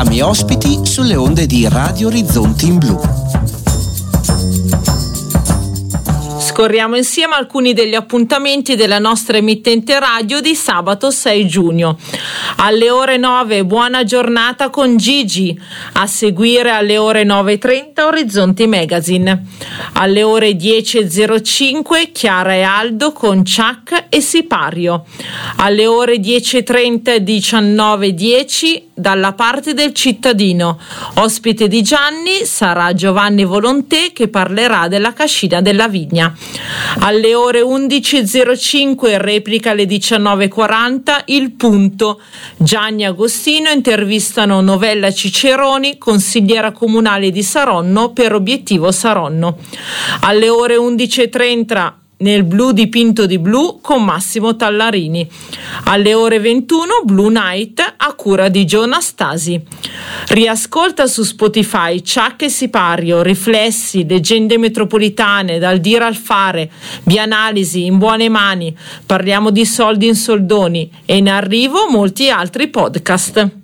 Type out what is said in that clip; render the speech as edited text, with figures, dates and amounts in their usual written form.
Programmi e ospiti sulle onde di Radio Orizzonti in Blu. Scorriamo insieme alcuni degli appuntamenti della nostra emittente radio di sabato 6 giugno. Alle ore 9 Buona giornata con Gigi, a seguire alle ore 9:30 Orizzonti Magazine. Alle ore 10:05 Chiara e Aldo con Chuck e Sipario. Alle ore 10:30 e 19:10 Dalla parte del cittadino. Ospite di Gianni sarà Giovanni Volonté, che parlerà della cascina della Vigna. Alle ore 11:05 replica alle 19:40 Il Punto. Gianni Agostino intervistano Novella Ciceroni, consigliera comunale di Saronno per Obiettivo Saronno. Alle ore 11:30 Nel blu dipinto di blu con Massimo Tallarini. Alle ore 21 Blue Night a cura di Gio Nastasi. Riascolta su Spotify Chuck e Sipario, Riflessi, Leggende metropolitane, Dal dire al fare, Bianalisi, In buone mani, Parliamo di soldi in soldoni e in arrivo molti altri podcast.